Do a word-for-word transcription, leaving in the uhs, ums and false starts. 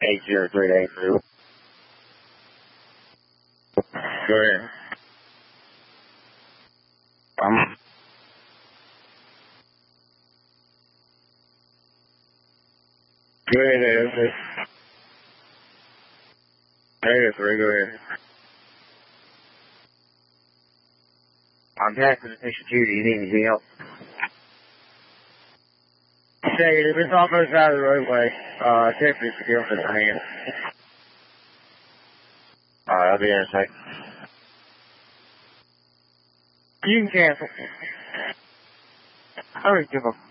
eight zero three eight through. Go ahead. Um, go ahead, Ed. eight three, go ahead. I'm passing attention to you. Do you need anything else? Negative. It's off the side of the roadway. Uh, check this skill in the hand. Alright, I'll be there in a second. You can cancel. Hurry, give up.